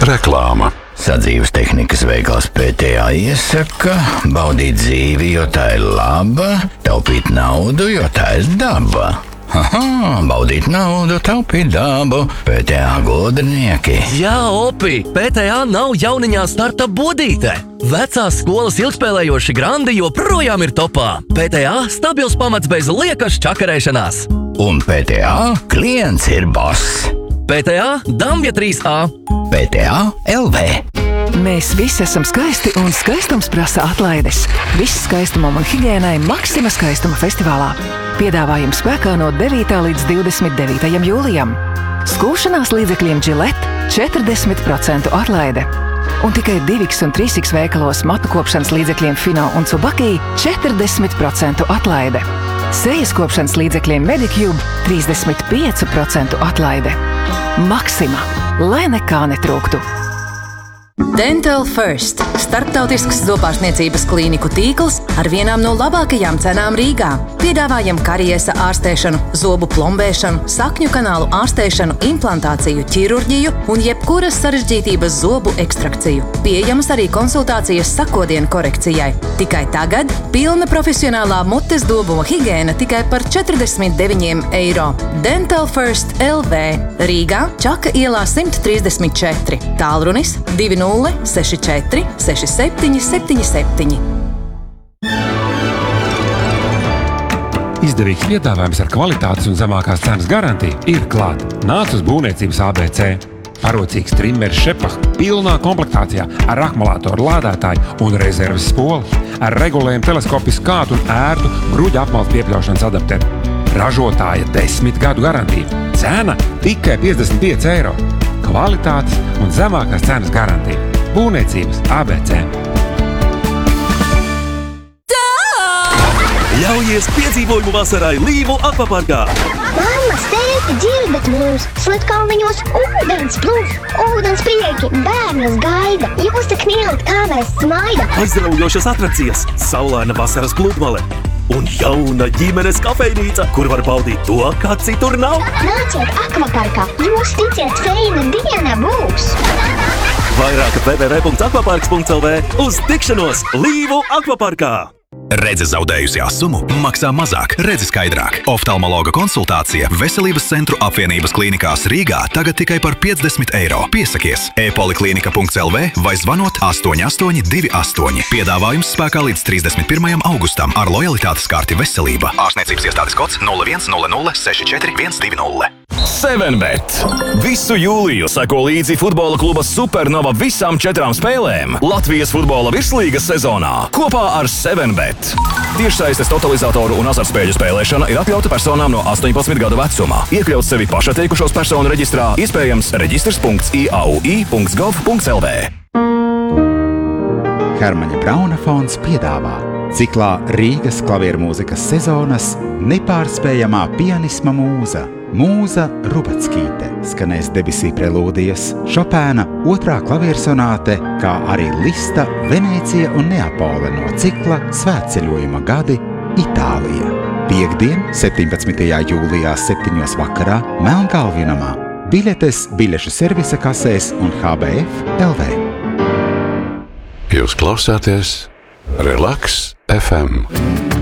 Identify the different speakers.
Speaker 1: Reklāma.
Speaker 2: Sadzīves tehnikas veikals PTA iesaka baudīt dzīvi, jo tā ir laba, taupīt naudu, jo tā ir daba. Baudīt naudu, taupīt dabu, PTA gudrinieki.
Speaker 3: Jā, Opi, PTA nav jauniņā starta bodīte. Vecās skolas ilgspēlējoši grandi joprojām ir topā. PTA stabils pamats bez liekas čakarēšanās.
Speaker 2: Un PTA klients ir boss.
Speaker 3: PTA Dambja 3A.
Speaker 2: PTA LV.
Speaker 4: Mēs visi esam skaisti un skaistums prasa atlaides. Viss skaistumam un higiēnai Maxima skaistuma festivālā. Piedāvājums spēkā no 9. līdz 29. jūlijam. Skūšanās līdzekļiem Gillette 40% atlaide. Un tikai 2X un 3X veikalos matu kopšanas līdzekļiem Fino un Tsubaki 40% atlaide. Sejas kopšanas līdzekļiem Medicube 35% atlaide. Maxima, lai nekā netrūktu.
Speaker 5: Dental First – starptautisks zobārstniecības klīniku tīkls ar vienām no labākajām cenām Rīgā. Piedāvājam kariesa ārstēšanu, zobu plombēšanu, sakņu kanālu ārstēšanu, implantāciju, ķirurģiju un jebkuras sarežģītības zobu ekstrakciju. Pieejamas arī konsultācijas sakodienu korekcijai. Tikai tagad pilna profesionālā mutes dobuma higiēna tikai par 49 eiro. Dental First LV Rīgā, Čaka ielā 134. Tālrunis 2064 6777.
Speaker 6: Izdevīgs piedāvājums ar kvalitātes un zemākās cenas garantiju ir klāt. Nāc uz būvniecības ABC. Parocīgs trimmers Šepach pilnā komplektācijā ar akumulātoru lādētāju un rezerves spoli, ar regulējumu teleskopisku kātu un ērtu bruģa apmales piepļaušanas adapteru. Ražotāja 10 gadu garantija. Cena tikai 55 eiro. Kvalitātes un zemākās cenas garantija. Būvniecības ABC.
Speaker 7: Ļaujies piedzīvojumu vasarai Līvu akvaparkā!
Speaker 8: Mamma, tēti, dzirdat mūs! Slatkalniņos ūdens plūs, ūdens prieki, bērnus gaida! Jūs tik mīlat, kā mēs smaidam!
Speaker 7: Aizraujošas atrakcijas, saulaina vasaras pludmale un jauna ģimenes kafejnīca, kur var baudīt to, kā citur nav!
Speaker 8: Nāciet akvaparkā! Jūs ticiet, feina diena būs!
Speaker 7: Vairāk www.akvaparks.lv uz tikšanos Līvu akvaparkā!
Speaker 9: Redze zaudējusi asumu, maksā mazāk, redzi skaidrāk. Oftalmologa konsultācija Veselības centru apvienības klīnikās Rīgā tagad tikai par 50 eiro. Piesakies e-poliklinika.lv vai zvanot 8828. Piedāvājums spēkā līdz 31. augustam ar lojalitātes karti Veselība. Ārstniecības iestādes kods 0100 64 120.
Speaker 10: 7bet. Visu jūliju seko līdzi futbola kluba Supernova visām 4 spēlēm Latvijas futbola virslīgas sezonā kopā ar 7bet. Tiešsaistes totalizatoru un azartspēļu spēlēšana ir atļauta personām no 18 gadu vecumā. Iekļaut sevi pašatteikušos personu reģistrā, iespējams reģistrs.iaui.gov.lv.
Speaker 11: Hermaņa Brauna fonds piedāvā ciklā Rīgas klavieru mūzikas sezonas nepārspējamā pianisma mūza. Mūza Rubackīte skanēs Debesī prelūdijas, Šopēna 2. klaviersonāte, kā arī Lista, Venēcija un Neapole no cikla Svētceļojuma gadi Itālija. Piektdien, 17. jūlijā 7. vakarā Melnkalvinamā. Biļetes biļešu servisa kasēs un HBF LV.
Speaker 1: Jūs klausāties Relax FM.